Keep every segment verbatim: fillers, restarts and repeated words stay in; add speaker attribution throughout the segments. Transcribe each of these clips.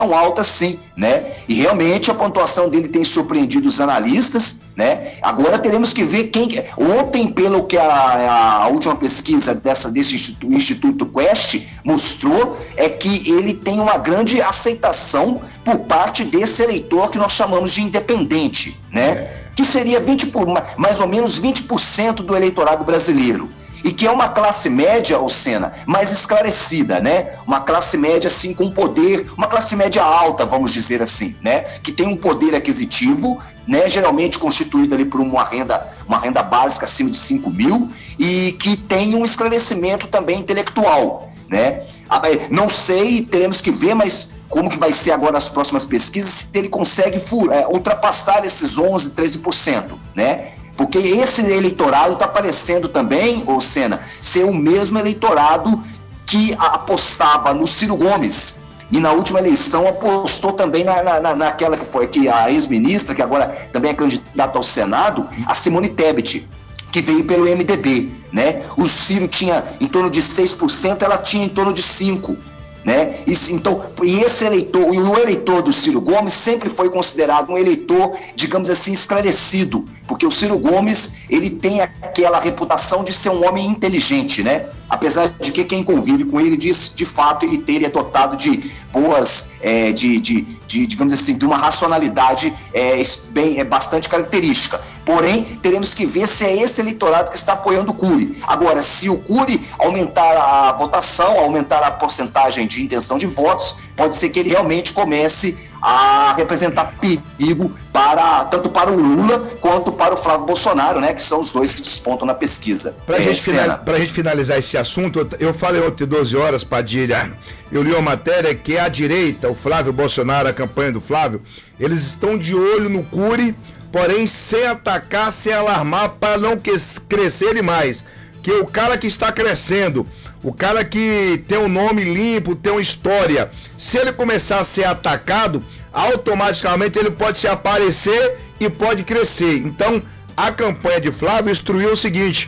Speaker 1: alta assim, né? E realmente a pontuação dele tem surpreendido os analistas, né? Agora teremos que ver quem... Ontem, pelo que a, a última pesquisa dessa, desse Instituto, Instituto Quest mostrou, é que ele tem uma grande aceitação por parte desse eleitor que nós chamamos de independente, né? É. Que seria vinte por, mais ou menos vinte por cento do eleitorado brasileiro. E que é uma classe média, Ocena, mais esclarecida, né? Uma classe média, assim, com poder, uma classe média alta, vamos dizer assim, né? Que tem um poder aquisitivo, né? Geralmente constituído ali por uma renda, uma renda básica acima de cinco mil e que tem um esclarecimento também intelectual, né? Não sei, teremos que ver, mas como que vai ser agora as próximas pesquisas, se ele consegue é, ultrapassar esses onze, treze por cento, né? Porque esse eleitorado está parecendo também, ô Sena, ser o mesmo eleitorado que apostava no Ciro Gomes. E na última eleição apostou também na, na, naquela que foi que a ex-ministra, que agora também é candidata ao Senado, a Simone Tebet, que veio pelo M D B, né? O Ciro tinha em torno de seis por cento, ela tinha em torno de cinco por cento. Né? Isso, então, e esse eleitor, e o eleitor do Ciro Gomes sempre foi considerado um eleitor, digamos assim, esclarecido, porque o Ciro Gomes, ele tem aquela reputação de ser um homem inteligente, né? Apesar de que quem convive com ele diz, de fato, ele, tem, ele é dotado de boas, é, de, de, de, digamos assim, de uma racionalidade é, bem, é bastante característica. Porém, teremos que ver se é esse eleitorado que está apoiando o Cury. Agora, se o Cury aumentar a votação, aumentar a porcentagem de intenção de votos, pode ser que ele realmente comece a representar perigo para, tanto para o Lula quanto para o Flávio Bolsonaro, né, que são os dois que despontam na pesquisa.
Speaker 2: Para é, gente final, a gente finalizar esse assunto, eu falei ontem doze horas, Padilha, eu li uma matéria que a direita, o Flávio Bolsonaro, a campanha do Flávio, eles estão de olho no Cury, porém sem atacar, sem alarmar, para não crescer ele mais. Que o cara que está crescendo, o cara que tem um nome limpo, tem uma história, se ele começar a ser atacado, automaticamente ele pode se aparecer e pode crescer. Então, a campanha de Flávio instruiu o seguinte: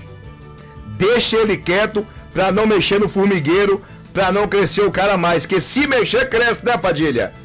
Speaker 2: deixe ele quieto para não mexer no formigueiro, para não crescer o cara mais, que se mexer, cresce, né, Padilha?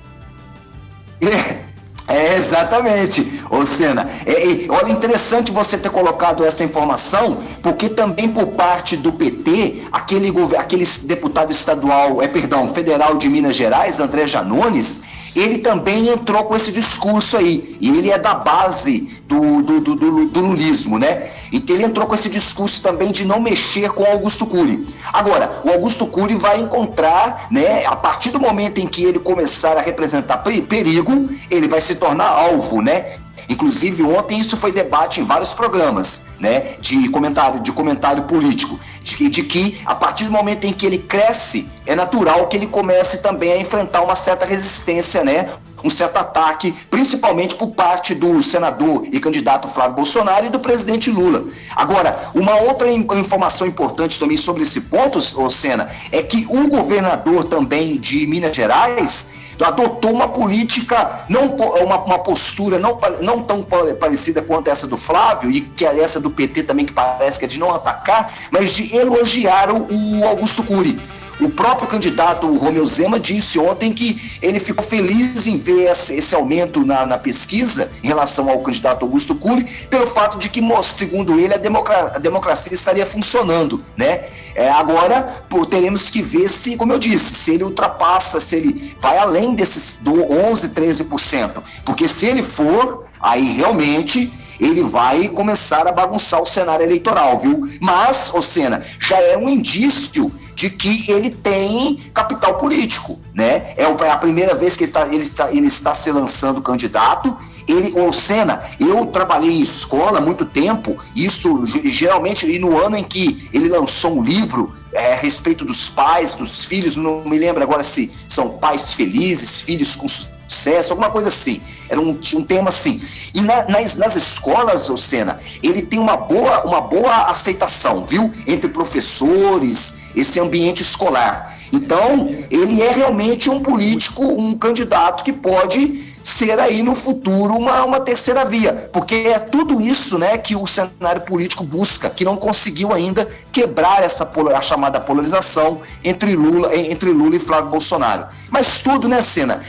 Speaker 1: É. É, exatamente, ô Sena. É, é, olha, interessante você ter colocado essa informação, porque também por parte do P T, aquele, aquele deputado estadual, é, perdão, federal de Minas Gerais, André Janones, ele também entrou com esse discurso aí, e ele é da base do, do, do, do, do lulismo, né? Então ele entrou com esse discurso também de não mexer com Augusto Cury. Agora, o Augusto Cury vai encontrar, né, a partir do momento em que ele começar a representar perigo, ele vai se tornar alvo, né? Inclusive ontem isso foi debate em vários programas, né, de comentário, de comentário político, de que, de que a partir do momento em que ele cresce, é natural que ele comece também a enfrentar uma certa resistência, né, um certo ataque, principalmente por parte do senador e candidato Flávio Bolsonaro e do presidente Lula. Agora, uma outra informação importante também sobre esse ponto, ô Sena, é que o governador também de Minas Gerais adotou uma política, não, uma, uma postura não, não tão parecida quanto essa do Flávio, e que é essa do P T também, que parece que é de não atacar, mas de elogiar o, o Augusto Cury. O próprio candidato o Romeu Zema disse ontem que ele ficou feliz em ver esse, esse aumento na, na pesquisa em relação ao candidato Augusto Cury, pelo fato de que, segundo ele, a, democra, a democracia estaria funcionando, né? É, agora, pô, teremos que ver se, como eu disse, se ele ultrapassa, se ele vai além desses do onze, treze por cento. Porque se ele for, aí realmente ele vai começar a bagunçar o cenário eleitoral, viu? Mas, ô Sena, já é um indício de que ele tem capital político, né? É a primeira vez que ele está, ele está, ele está se lançando candidato. Ele, ô Sena, eu trabalhei em escola há muito tempo, isso geralmente, e no ano em que ele lançou um livro é, a respeito dos pais, dos filhos, não me lembro agora se são pais felizes, filhos com sucesso, alguma coisa assim, era um, um tema assim. E na, nas, nas escolas, ô Sena, ele tem uma boa, uma boa aceitação, viu? Entre professores, esse ambiente escolar. Então, ele é realmente um político, um candidato que pode ser aí no futuro uma, uma terceira via, porque é tudo isso, né, que o cenário político busca, que não conseguiu ainda quebrar essa a chamada polarização entre Lula, entre Lula e Flávio Bolsonaro. Mas tudo, né, Sena,